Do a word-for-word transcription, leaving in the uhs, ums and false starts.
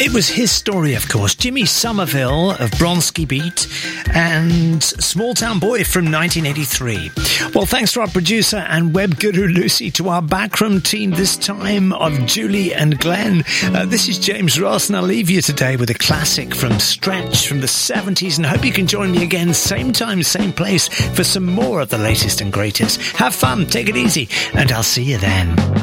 It was his story, of course. Jimmy Somerville of Bronski Beat and Small Town Boy from nineteen eighty-three. Well, thanks to our producer and web guru Lucy, to our backroom team this time of Julie and Glenn. Uh, this is James Ross, and I'll leave you today with a classic from Stretch from the seventies, and I hope you can join me again, same time, same place, for some more of the latest and greatest. Have fun, take it easy, and I'll see you then.